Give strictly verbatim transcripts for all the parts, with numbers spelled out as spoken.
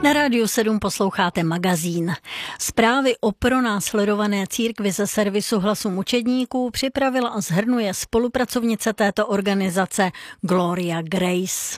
Na Rádiu sedm posloucháte magazín. Zprávy o pronásledované církvi ze servisu Hlasu mučedníků připravila a shrnuje spolupracovnice této organizace Gloria Grace.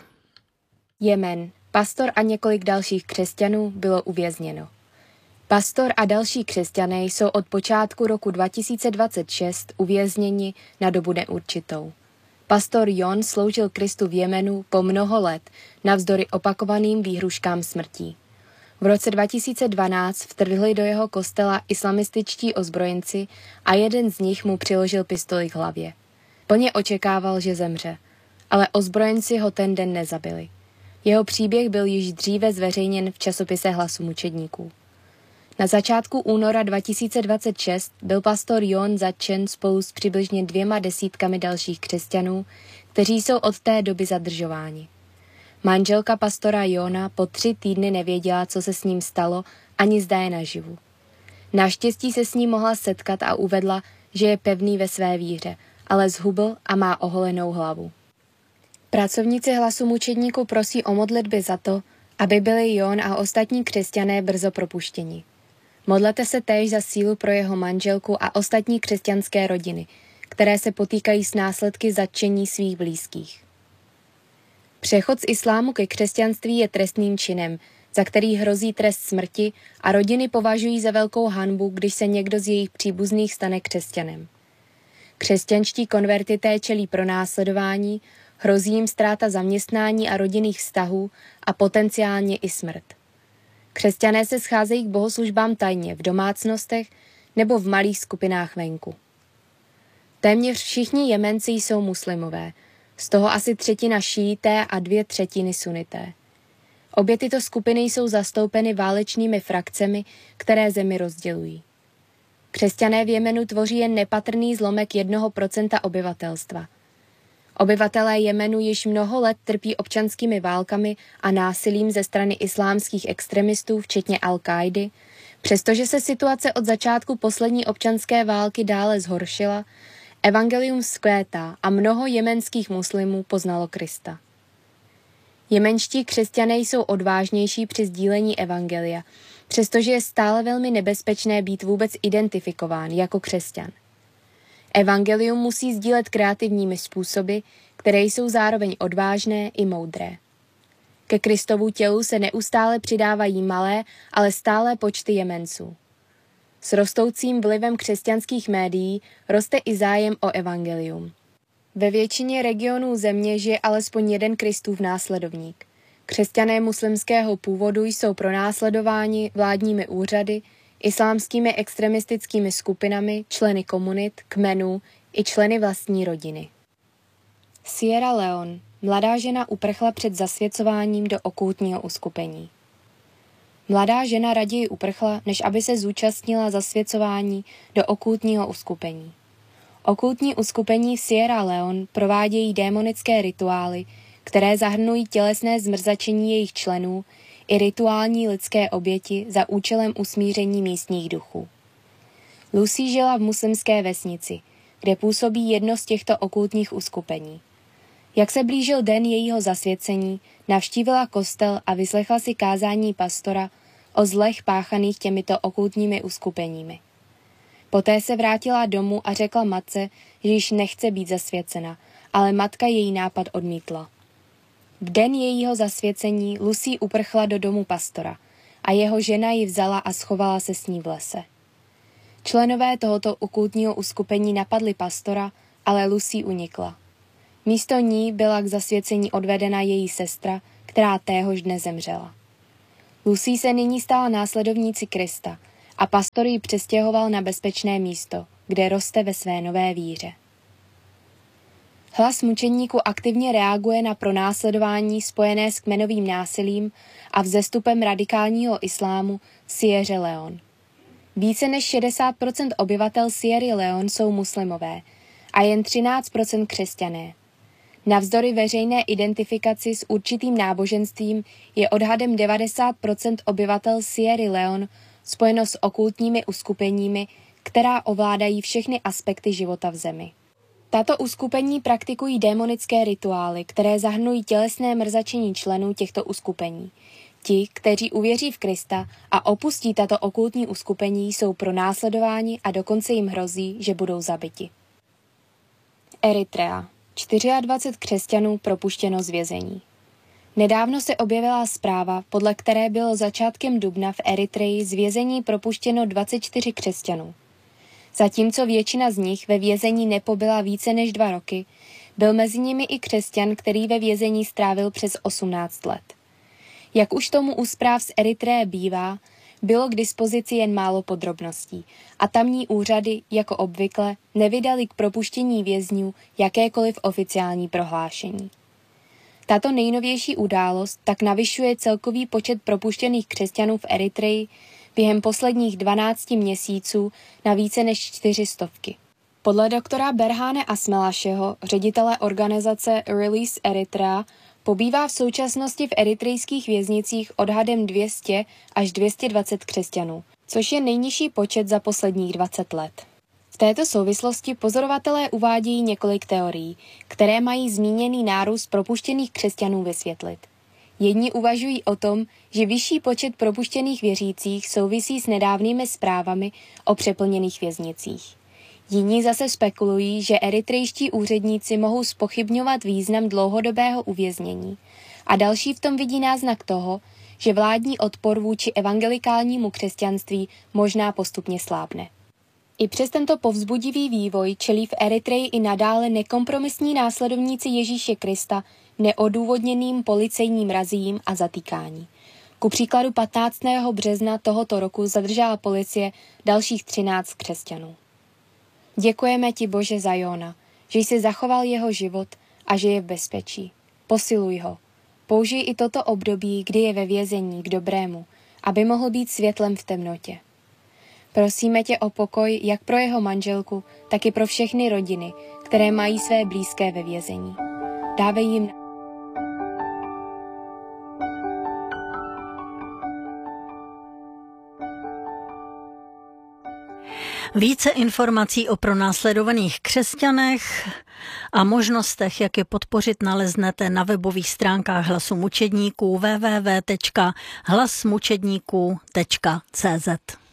Jemen. Pastor a několik dalších křesťanů bylo uvězněno. Pastor a další křesťané jsou od počátku roku dva tisíce dvacet šest uvězněni na dobu neurčitou. Pastor Jon sloužil Kristu v Jemenu po mnoho let navzdory opakovaným výhruškám smrtí. V roce dva tisíce dvanáct vtrhli do jeho kostela islamističtí ozbrojenci a jeden z nich mu přiložil pistoli k hlavě. Plně očekával, že zemře, ale ozbrojenci ho ten den nezabili. Jeho příběh byl již dříve zveřejněn v časopise Hlasu mučedníků. Na začátku února dva tisíce dvacet šest byl pastor Jon zatčen spolu s přibližně dvěma desítkami dalších křesťanů, kteří jsou od té doby zadržováni. Manželka pastora Jona po tři týdny nevěděla, co se s ním stalo, ani zda je naživu. Naštěstí se s ním mohla setkat a uvedla, že je pevný ve své víře, ale zhubl a má oholenou hlavu. Pracovníci Hlasu mučedníků prosí o modlitby za to, aby byli Jon a ostatní křesťané brzo propuštěni. Modlete se též za sílu pro jeho manželku a ostatní křesťanské rodiny, které se potýkají s následky zatčení svých blízkých. Přechod z islámu ke křesťanství je trestným činem, za který hrozí trest smrti a rodiny považují za velkou hanbu, když se někdo z jejich příbuzných stane křesťanem. Křesťanští konvertité čelí pronásledování, hrozí jim ztráta zaměstnání a rodinných vztahů a potenciálně i smrt. Křesťané se scházejí k bohoslužbám tajně v domácnostech nebo v malých skupinách venku. Téměř všichni Jemenci jsou muslimové, z toho asi třetina šíité a dvě třetiny sunité. Obě tyto skupiny jsou zastoupeny válečnými frakcemi, které zemi rozdělují. Křesťané v Jemenu tvoří jen nepatrný zlomek jednoho procenta obyvatelstva. Obyvatelé Jemenu již mnoho let trpí občanskými válkami a násilím ze strany islámských extremistů, včetně Al-Káidy, přestože se situace od začátku poslední občanské války dále zhoršila, evangelium vzkvétá a mnoho jemenských muslimů poznalo Krista. Jemenští křesťané jsou odvážnější při sdílení evangelia, přestože je stále velmi nebezpečné být vůbec identifikován jako křesťan. Evangelium musí sdílet kreativními způsoby, které jsou zároveň odvážné i moudré. Ke Kristovu tělu se neustále přidávají malé, ale stálé počty Jemenců. S rostoucím vlivem křesťanských médií roste i zájem o evangelium. Ve většině regionů země žije alespoň jeden Kristův následovník. Křesťané muslimského původu jsou pronásledováni vládními úřady, islámskými extremistickými skupinami, členy komunit, kmenů i členy vlastní rodiny. Sierra Leone. Mladá žena uprchla před zasvěcováním do okultního uskupení. Mladá žena raději uprchla, než aby se zúčastnila zasvěcování do okultního uskupení. Okultní uskupení v Sierra Leone provádějí démonické rituály, které zahrnují tělesné zmrzačení jejich členů i rituální lidské oběti za účelem usmíření místních duchů. Lucy žila v muslimské vesnici, kde působí jedno z těchto okultních uskupení. Jak se blížil den jejího zasvěcení, navštívila kostel a vyslechla si kázání pastora o zlech páchaných těmito okultními uskupeními. Poté se vrátila domů a řekla matce, že již nechce být zasvěcena, ale matka její nápad odmítla. V den jejího zasvěcení Lucy uprchla do domu pastora a jeho žena ji vzala a schovala se s ní v lese. Členové tohoto okultního uskupení napadli pastora, ale Lucy unikla. Místo ní byla k zasvěcení odvedena její sestra, která téhož dne zemřela. Lucy se nyní stala následovníci Krista a pastor ji přestěhoval na bezpečné místo, kde roste ve své nové víře. Hlas mučedníků aktivně reaguje na pronásledování spojené s kmenovým násilím a vzestupem radikálního islámu v Sierře Leone. Více než šedesát procent obyvatel Sierry Leone jsou muslimové a jen třináct procent křesťané. Navzdory veřejné identifikaci s určitým náboženstvím je odhadem devadesát procent obyvatel Sierry Leone spojeno s okultními uskupeními, která ovládají všechny aspekty života v zemi. Tato uskupení praktikují démonické rituály, které zahrnují tělesné mrzačení členů těchto uskupení. Ti, kteří uvěří v Krista a opustí tato okultní uskupení, jsou pronásledováni a dokonce jim hrozí, že budou zabiti. Eritrea. dvacet čtyři křesťanů propuštěno z vězení. Nedávno se objevila zpráva, podle které bylo začátkem dubna v Eritreji z vězení propuštěno dvacet čtyři křesťanů. Zatímco většina z nich ve vězení nepobyla více než dva roky, byl mezi nimi i křesťan, který ve vězení strávil přes osmnáct let. Jak už tomu u zpráv z Eritreje bývá, bylo k dispozici jen málo podrobností a tamní úřady, jako obvykle, nevydali k propuštění vězňů jakékoliv oficiální prohlášení. Tato nejnovější událost tak navyšuje celkový počet propuštěných křesťanů v Eritreji během posledních dvanácti měsíců na více než čtyři stovky. Podle doktora Berhane Asmelašeho, ředitele organizace Release Eritrea, pobývá v současnosti v eritrejských věznicích odhadem dvě stě až dvě stě dvacet křesťanů, což je nejnižší počet za posledních dvacet let. V této souvislosti pozorovatelé uvádějí několik teorií, které mají zmíněný nárůst propuštěných křesťanů vysvětlit. Jedni uvažují o tom, že vyšší počet propuštěných věřících souvisí s nedávnými zprávami o přeplněných věznicích. Jiní zase spekulují, že eritrejští úředníci mohou zpochybňovat význam dlouhodobého uvěznění a další v tom vidí náznak toho, že vládní odpor vůči evangelikálnímu křesťanství možná postupně slábne. I přes tento povzbudivý vývoj čelí v Eritreji i nadále nekompromisní následovníci Ježíše Krista neodůvodněným policejním razím a zatýkání. Ku příkladu patnáctého března tohoto roku zadržela policie dalších třináct křesťanů. Děkujeme ti, Bože, za Jona, že jsi zachoval jeho život a že je v bezpečí. Posiluj ho. Použij i toto období, kdy je ve vězení, k dobrému, aby mohl být světlem v temnotě. Prosíme tě o pokoj jak pro jeho manželku, tak i pro všechny rodiny, které mají své blízké ve vězení. Dávej jim Více informací o pronásledovaných křesťanech a možnostech, jak je podpořit, naleznete na webových stránkách Hlasu mučedníků w w w tečka hlas mučedníků tečka c z.